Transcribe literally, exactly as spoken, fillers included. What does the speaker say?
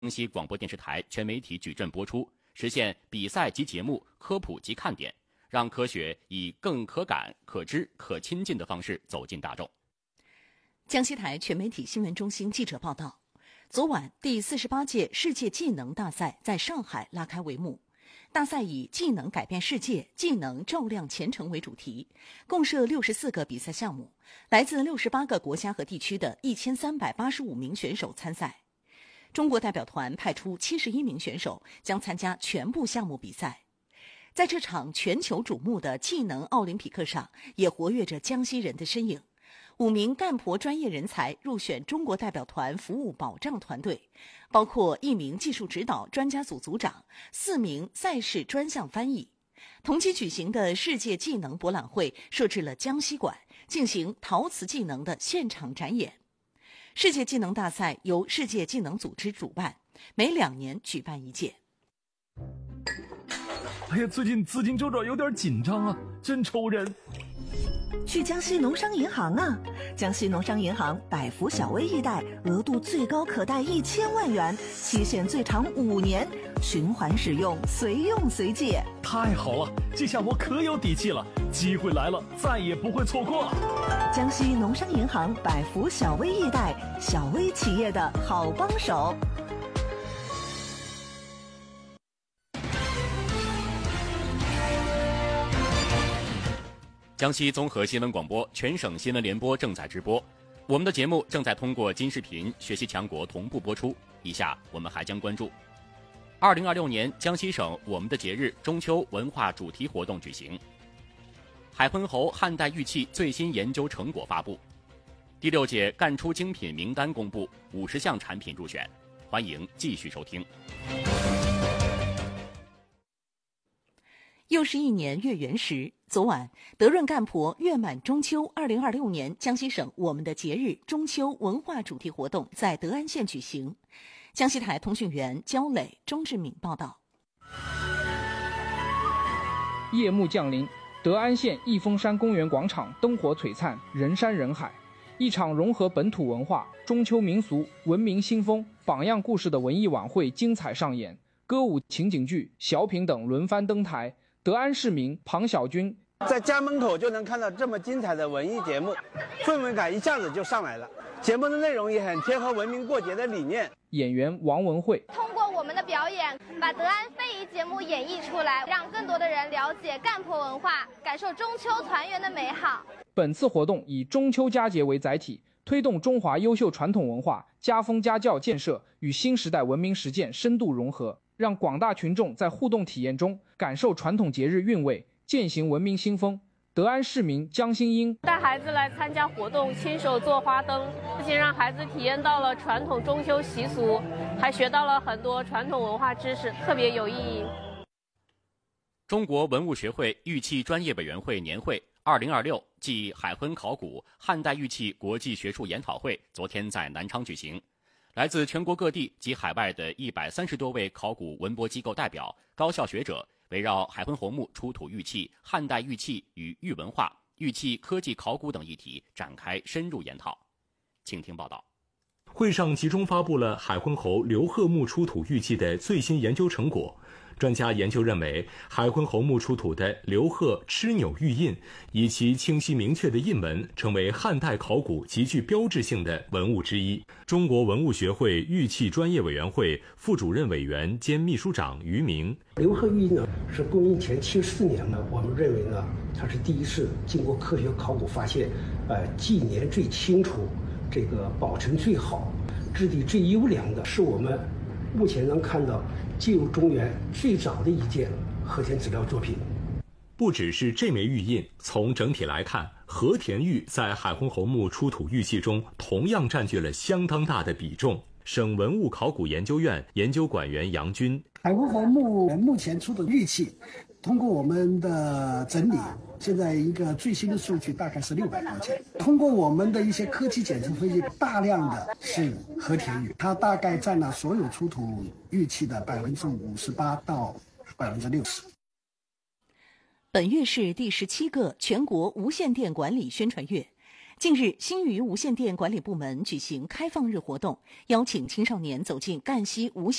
江西广播电视台全媒体矩阵播出，实现比赛及节目、科普及看点，让科学以更可感、可知、可亲近的方式走进大众。 江西台全媒体新闻中心记者报道，昨晚第四十八届世界技能大赛在上海拉开帷幕。大赛以“技能改变世界，技能照亮前程”为主题，共设六十四个比赛项目，来自六十八个国家和地区的一千三百八十五名选手参赛。中国代表团派出七十一名选手，将参加全部项目比赛。在这场全球瞩目的技能奥林匹克上，也活跃着江西人的身影。五名干婆专业人才入选中国代表团服务保障团队，包括一名技术指导专家组组长、四名赛事专项翻译。同期举行的世界技能博览会设置了江西馆，进行陶瓷技能的现场展演。世界技能大赛由世界技能组织主办，每两年举办一届。 哎呀，最近资金周转有点紧张啊，真愁人。 去江西农商银行啊！江西农商银行百福小微易贷，额度最高可贷一千万元，期限最长五年，循环使用，随用随借。 太好了，这下我可有底气了，机会来了，再也不会错过了。 江西农商银行百福小微易贷，小微企业的好帮手。 江西综合新闻广播全省新闻联播正在直播，我们的节目正在通过金视频、学习强国同步播出。以下我们还将关注二零二六年江西省我们的节日中秋文化主题活动举行，海昏侯汉代玉器最新研究成果发布，第六届干出精品名单公布，五十项产品入选。欢迎继续收听。 又是一年月圆时，昨晚德润干婆月满中秋二零二六年江西省我们的节日中秋文化主题活动在德安县举行。江西台通讯员焦磊、钟志敏报道。 夜幕降临，德安县益丰山公园广场灯火璀璨，人山人海。一场融合本土文化、中秋民俗、文明新风、榜样故事的文艺晚会精彩上演，歌舞、情景剧、小品等轮番登台。德安市民庞小军在家门口就能看到这么精彩的文艺节目，氛围感一下子就上来了。节目的内容也很贴合文明过节的理念。 演员王文慧通过我们的表演，把德安非遗节目演绎出来，让更多的人了解干婆文化，感受中秋团圆的美好。 本次活动以中秋佳节为载体，推动中华优秀传统文化、家风家教建设与新时代文明实践深度融合，让广大群众在互动体验中感受传统节日韵味，践行文明新风。德安市民江新英带孩子来参加活动，亲手做花灯，不仅让孩子体验到了传统中秋习俗，还学到了很多传统文化知识，特别有意义。 中国文物学会玉器专业委员会年会二零二六暨海昏考古汉代玉器国际学术研讨会昨天在南昌举行。来自全国各地及海外的一百三十多位考古文博机构代表、高校学者，围绕海昏侯墓出土玉器、汉代玉器与玉文化、玉器科技考古等议题展开深入研讨。请听报道。 会上集中发布了海昏侯刘贺墓出土玉器的最新研究成果。专家研究认为，海昏侯墓出土的刘贺螭钮玉印，以其清晰明确的印纹，成为汉代考古极具标志性的文物之一。中国文物学会玉器专业委员会副主任委员兼秘书长于明： 刘贺玉印呢，是公元前七十四年呢，我们认为呢，它是第一次经过科学考古发现，呃，纪年最清楚，这个保存最好，质地最优良的，是我们目前能看到进入中原最早的一件和田资料作品。 不只是这枚玉印，从整体来看，和田玉在海昏侯墓出土玉器中同样占据了相当大的比重。省文物考古研究院研究馆员杨军： 海昏侯墓目前出土玉器，通过我们的整理，现在一个最新的数据大概是六百多件。通过我们的一些科技检测分析，大量的是和田玉，它大概占了所有出土玉器的百分之五十八到百分之六十。 本月是第十七个全国无线电管理宣传月。 近日，新余无线电管理部门举行开放日活动，邀请青少年走进赣西无线